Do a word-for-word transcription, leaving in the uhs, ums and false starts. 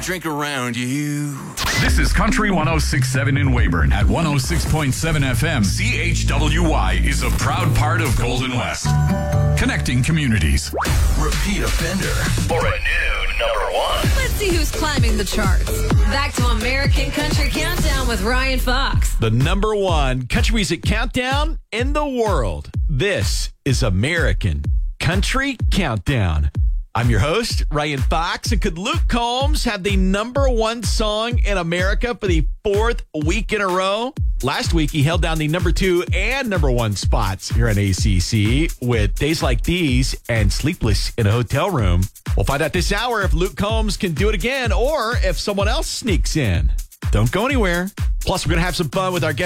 drink around you. This is Country one oh six point seven in Weyburn at one oh six point seven F M. C H W Y is a proud part of Golden West. Connecting communities. Repeat offender for a new number one. Let's see who's climbing the charts. Back to American Country Countdown with Ryan Fox. The number one country music countdown in the world. This is American Country Countdown. I'm your host, Ryan Fox. And could Luke Combs have the number one song in America for the fourth week in a row? Last week, he held down the number two and number one spots here on A C C with Days Like These and Sleepless in a Hotel Room. We'll find out this hour if Luke Combs can do it again or if someone else sneaks in. Don't go anywhere. Plus, we're going to have some fun with our guest